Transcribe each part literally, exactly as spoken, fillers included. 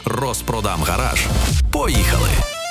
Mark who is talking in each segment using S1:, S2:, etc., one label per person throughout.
S1: Розпродам гараж. Поїхали!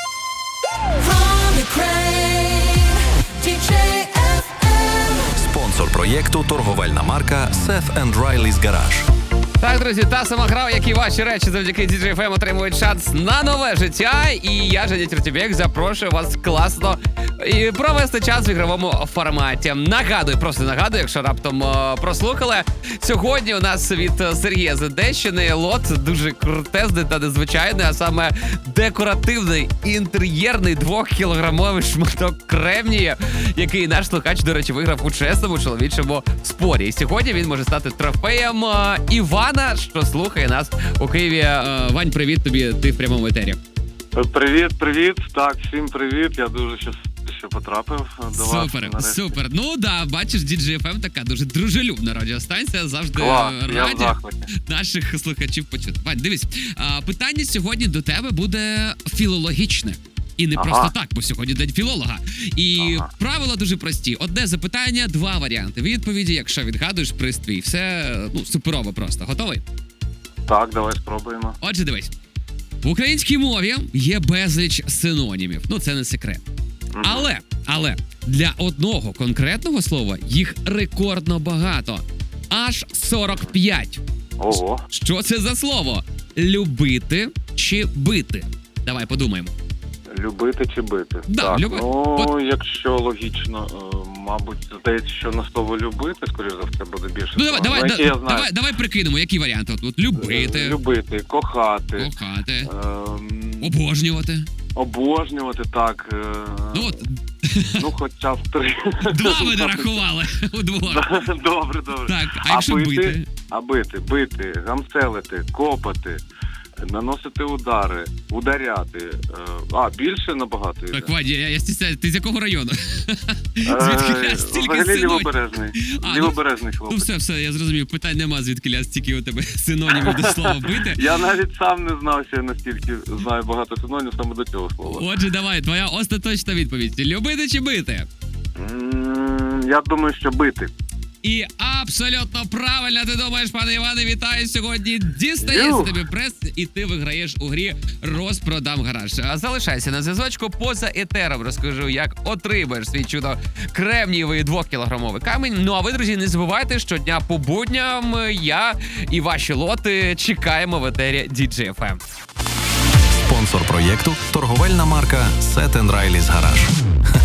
S1: Спонсор проєкту – торговельна марка Seth and Riley's Garage.
S2: Так, друзі, та сама гра, як і ваші речі, завдяки ді джей еф ем отримують шанс на нове життя. І я, Женя Тертюбєк, запрошую вас класно і провести час в ігровому форматі. Нагадую, просто нагадую, якщо раптом о, прослухали. Сьогодні у нас від Сергія з Одещини лот дуже крутезний та незвичайний, а саме декоративний інтер'єрний двохкілограмовий шматок кремнія, який наш слухач, до речі, виграв у чесному чоловічому спорі. І сьогодні він може стати трофеєм о, Івана, що слухає нас у Києві. Вань, привіт тобі, ти в прямому етері.
S3: Привіт, привіт. Так, всім привіт. Я дуже щасливий, що потрапив до вас.
S2: Супер, супер. Ну да, бачиш, ді джей еф ем така дуже дружелюбна радіостанція, завжди
S3: Клас,
S2: раді наших слухачів почути. Вань, дивись, питання сьогодні до тебе буде філологічне. І не ага. просто так, бо сьогодні день філолога. І ага. правила дуже прості. Одне запитання, два варіанти відповіді. Якщо відгадуєш, приз твій. Все, ну, суперово просто. Готовий?
S3: Так, давай спробуємо.
S2: Отже, дивись. В українській мові є безліч синонімів. Ну, це не секрет. Угу. Але, але, для одного конкретного слова їх рекордно багато. Аж сорок п'ять.
S3: Ого.
S2: Що це за слово? Любити чи бити? Давай подумаємо.
S3: Любити чи бити?
S2: Да,
S3: так,
S2: люби...
S3: ну,
S2: От...
S3: якщо логічно, мабуть, здається, що на слово любити, скоріш за все, буде більше.
S2: Ну, давай,
S3: давай,
S2: давай,
S3: да,
S2: да, давай, давай прикинемо, які варіанти. От, от любити.
S3: Любити, кохати.
S2: Кохати.
S3: Ем...
S2: Обожнювати.
S3: Обожнювати, так. Е...
S2: Ну, от...
S3: ну, хоча б три.
S2: Два ми дорахували удвох.
S3: Добре, добре.
S2: Так, а якщо
S3: а бити?
S2: бити?
S3: А бити, бити, гамселити, копати. Наносити удари, ударяти. А, більше набагато йде.
S2: Так, Вадя, я, я стісняюсь. Ти з якого району?
S3: Звідки ля стільки
S2: взагалі
S3: лівобережний.
S2: А,
S3: лівобережний
S2: ну,
S3: хлопець.
S2: Ну все, все, я зрозумів. Питань нема, звідки ля стільки у тебе синонімів до слова бити.
S3: Я навіть сам не знав, що я настільки знаю багато синонімів саме до цього слова.
S2: Отже, давай, твоя остаточна відповідь. Любити чи бити?
S3: Mm, я думаю, що бити.
S2: І абсолютно правильно ти думаєш, пане Іване, вітаю сьогодні. Дістається тобі прес, і ти виграєш у грі «Розпродам гараж». А залишайся на зв'язочку, поза етером розкажу, як отримаєш свій чудо кремнієвий двохкілограмовий камінь. Ну а ви, друзі, не забувайте, що дня по будням я і ваші лоти чекаємо в етері ді джей еф ем.
S1: Спонсор проєкту – торговельна марка Seth and Riley's Garage.